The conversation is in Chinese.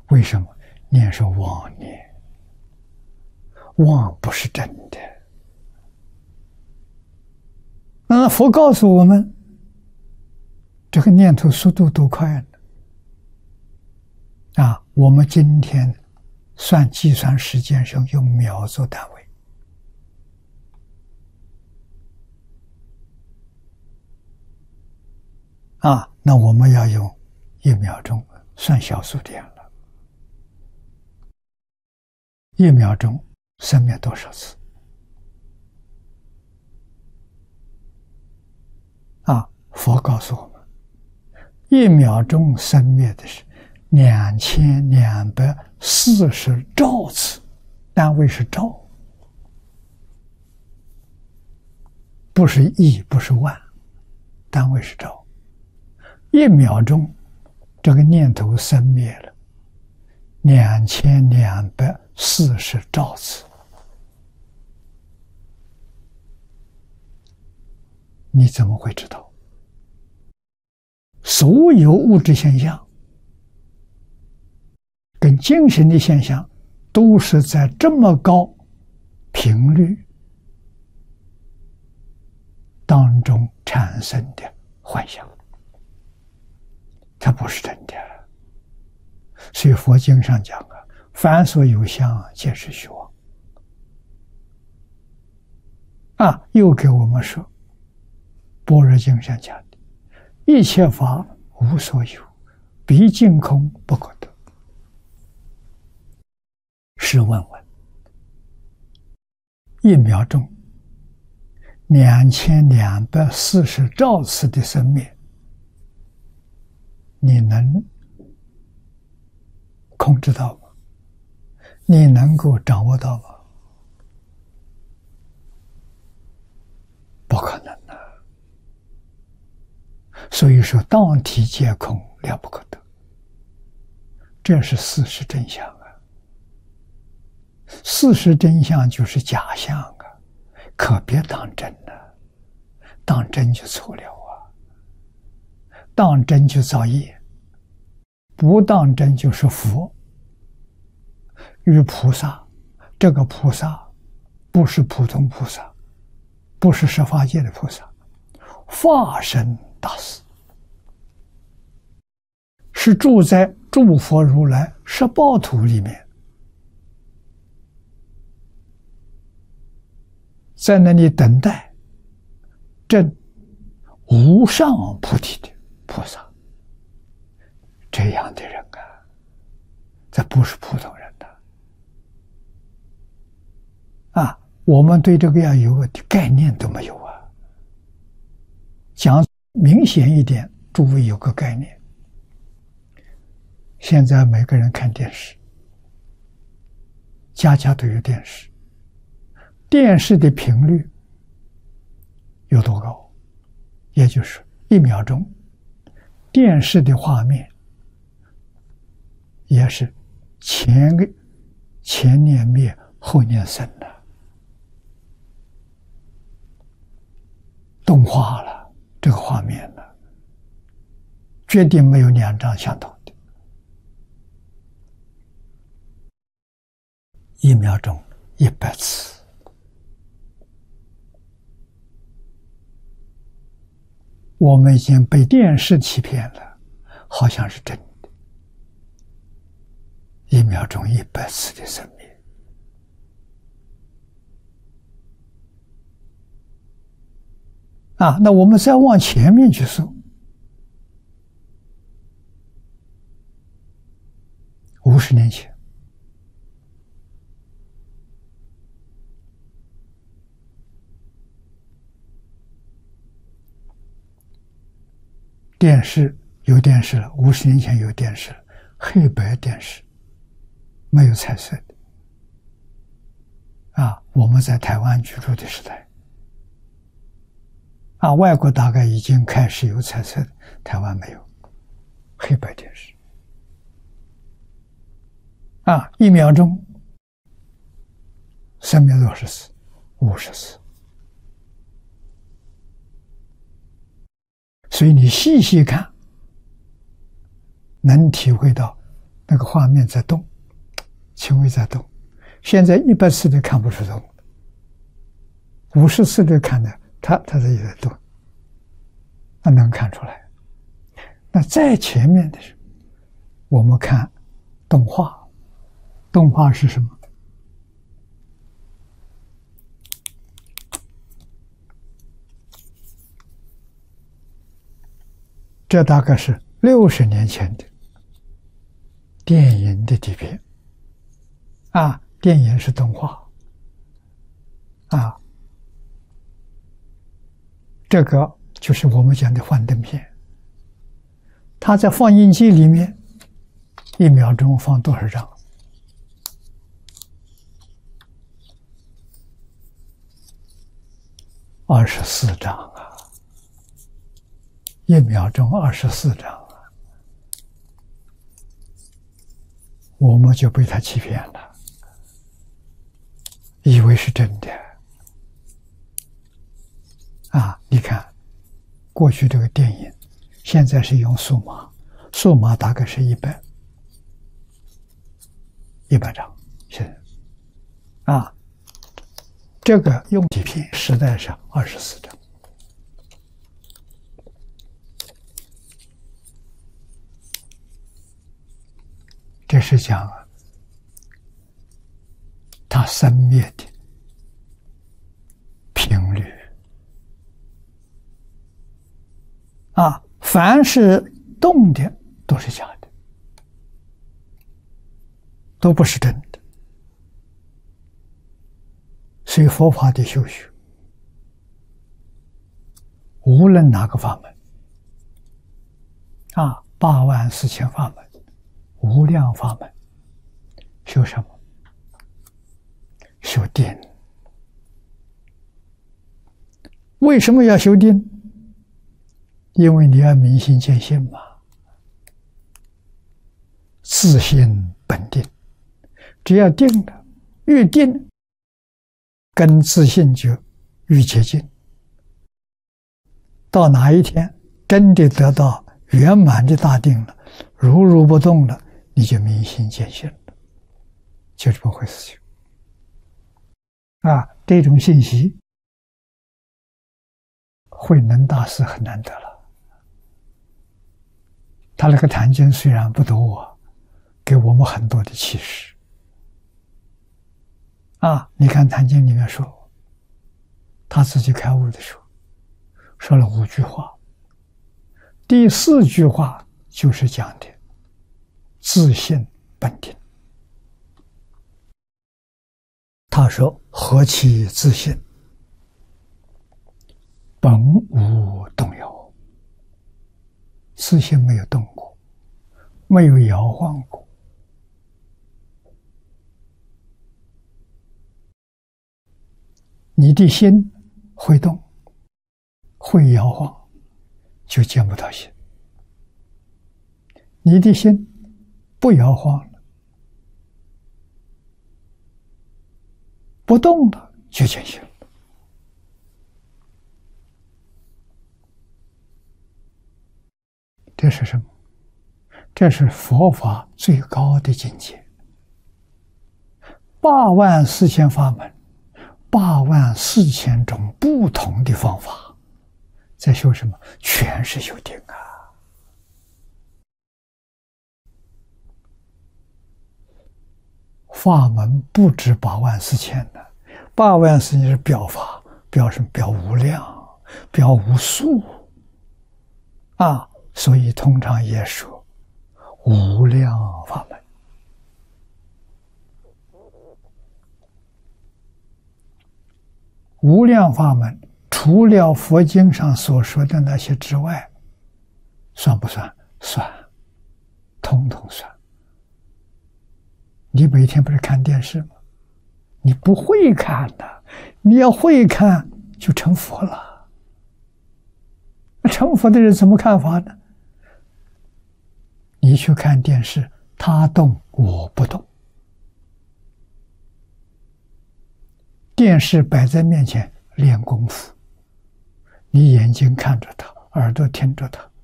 为什么？念是妄念，妄不是真的。佛告诉我们，这个念头速度多快呢？我们今天计算时间上用秒做单位。那我们要用1秒钟算小数点了。1秒钟生灭多少次？佛告诉我们，1秒钟生灭的是2240兆次，单位是兆，不是亿，不是万，单位是兆。1秒钟，这个念头生灭了2240兆次。你怎么会知道？所有物质现象跟精神的现象都是在这么高频率当中产生的幻想，它不是真的。所以佛经上讲凡所有相，皆是虚妄。又给我们说，般若经上讲的，一切法无所有，毕竟空不可得。试问问，1秒钟2240兆次的生灭，你能控制到吗？你能够掌握到吗？不可能的。所以说，当体皆空，了不可得。这是事实真相事实真相就是假象可别当真了，当真就错了当真就造业，不当真就是佛与菩萨。这个菩萨不是普通菩萨，不是十法界的菩萨，化身大士，是住在诸佛如来18土里面，在那里等待证无上菩提的菩萨。这样的人这不是普通人我们对这个要有个概念都没有讲明显一点，诸位有个概念。现在每个人看电视，家家都有电视，电视的频率有多高？也就是1秒钟，电视的画面也是前念灭，后念生的，动画了这个画面了，绝对没有2张相同的。1秒钟100次，我们已经被电视欺骗了，好像是真的。1秒钟100次的生命那我们再往前面去说，50年前，电视有电视了，50年前有电视了，黑白电视，没有彩色的我们在台湾居住的时代外国大概已经开始有彩色的，台湾没有，黑白电视1秒钟生灭多少次？50次。所以你细细看，能体会到那个画面在动，轻微在动。现在100次都看不出动，50次都看的，它也在动，那能看出来。那在前面的时候，我们看动画，动画是什么？这大概是60年前的电影的底片啊，电影是动画啊，这个就是我们讲的幻灯片。它在放映机里面1秒钟放多少张？24张啊，1秒钟24张啊，我们就被他欺骗了，以为是真的啊！你看，过去这个电影，现在是用数码，数码大概是100张，现在啊，这个用底片时代上24张。这是讲它生灭的频率啊，凡是动的都是假的，都不是真的。所以佛法的修学，无论哪个法门啊，84000法门，无量法门，修什么？修定。为什么要修定？因为你要明心见性嘛，自性本定。只要定了，越定，跟自性就越接近。到哪一天真的得到圆满的大定了，如不动了，你就明心见性了，就这么回事情啊！这种信息，慧能大师很难得了。他那个坛经虽然不多，给我们很多的启示啊！你看坛经里面说，他自己开悟的时候，说了5句话，第4句话就是讲的自性本定。他说：“何其自性，本无动摇。”自性没有动过，没有摇晃过。你的心会动，会摇晃，就见不到心。你的心不摇晃了，不动了，就见性了。这是什么？这是佛法最高的境界。84000法门，84000种不同的方法，在修什么？全是修定啊！法门不止84000呢，84000是表法，表什么？表无量，表无数啊！所以通常也说无量法门。无量法门除了佛经上所说的那些之外，算不算？算，统统算。你每天不是看电视吗？你不会看的，你要会看就成佛了。成佛的人怎么看法呢？你去看电视，他动我不动，电视摆在面前练功夫，你眼睛看着它，耳朵听着它，